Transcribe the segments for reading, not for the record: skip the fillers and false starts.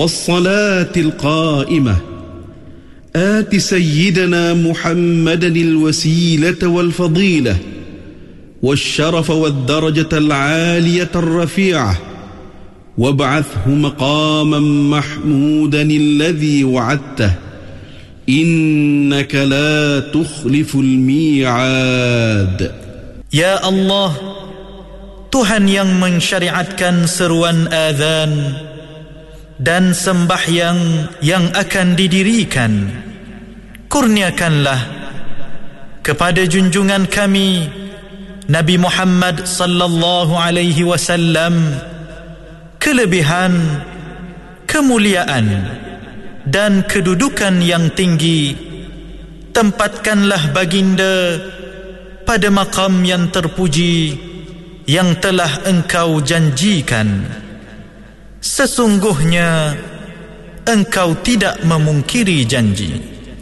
والصلاة القائمة آت سيدنا محمدا الوسيلة والفضيلة والشرف والدرجة العالية الرفيعة وابعثه مقاما محمودا الذي وعدته إنك لا تخلف الميعاد. Ya Allah, Tuhan yang mensyariatkan seruan azan dan sembahyang yang akan didirikan, kurniakanlah kepada junjungan kami Nabi Muhammad sallallahu alaihi wasallam kelebihan, kemuliaan dan kedudukan yang tinggi. Tempatkanlah baginda pada maqam yang terpuji yang telah engkau janjikan. Sesungguhnya engkau tidak memungkiri janji.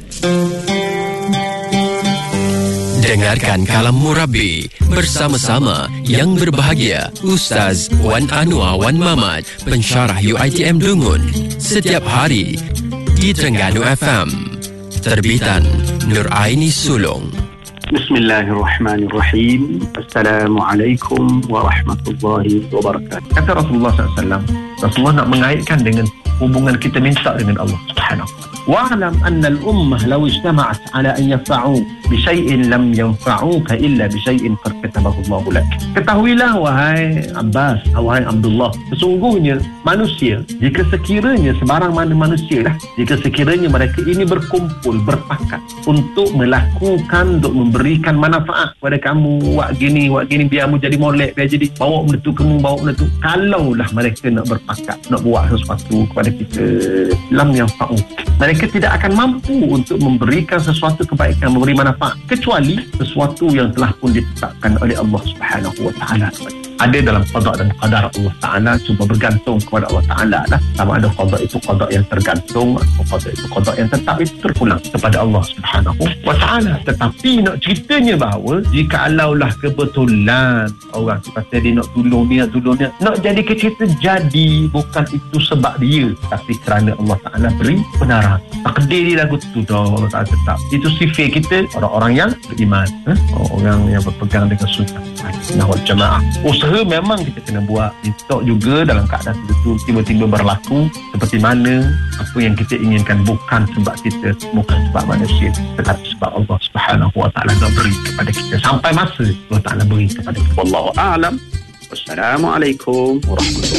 Dengarkan Kalam Murabi bersama-sama yang berbahagia Ustaz Wan Anwar Wan Mamat, pensyarah UiTM Dungun, setiap hari di Terengganu FM. Terbitan Nur Aini Sulong. Bismillahirrahmanirrahim. Assalamualaikum warahmatullahi wabarakatuh. Kata Rasulullah SAW, Rasulullah nak mengaitkan dengan hubungan kita minta dengan Allah Subhanahu. Wa'lam anna al-ummah law ijtama'at ala an yanfa'u bi shay'in lam yanfa'uka illa bi shay'in qad katabahu Allah lak. Ketahuilah wahai Abbas, wahai Abdullah, sesungguhnya manusia, jika sekiranya sebarang mana manusia lah, jika sekiranya mereka ini berkumpul, berpakat untuk melakukan, untuk memberikan manfaat kepada kamu, buat gini biar kamu jadi molek, biar jadi bawa benda tu kamu, bawa benda tu, kalaulah mereka nak berpakat, nak buat sesuatu kepada kita, lam yanfa'u, mereka tidak akan mampu untuk memberikan sesuatu kebaikan, memberi manfaat, kecuali sesuatu yang telah pun ditetapkan oleh Allah Subhanahu wa ta'ala. Ada dalam qada dan qadar Allah Ta'ala, cuma bergantung kepada Allah Ta'ala lah. Sama ada qada itu qada yang tergantung, atau qada itu qada yang tetap, itu terpulang kepada Allah Subhanahu wa Ta'ala. Tetapi nak ceritanya bahawa jika alaulah kebetulan orang tu kata dia nak tolong ni, nak jadi cerita jadi, bukan itu sebab dia, tapi kerana Allah Ta'ala beri benaran. Takdir dia lagu tu dah Allah Ta'ala tetap. Itu sifat kita, orang-orang yang beriman, orang yang berpegang dengan sunnah wal jamaah. Usaha memang kita kena buat. Minta juga dalam keadaan itu tiba-tiba berlaku seperti mana apa yang kita inginkan, bukan sebab kita, bukan sebab manusia, tetapi sebab Allah Subhanahu wa ta'ala nak beri kepada kita sampai masa Allah Ta'ala beri kepada kita. Wallahu a'lam. Wassalamualaikum warahmatullahi wabarakatuh.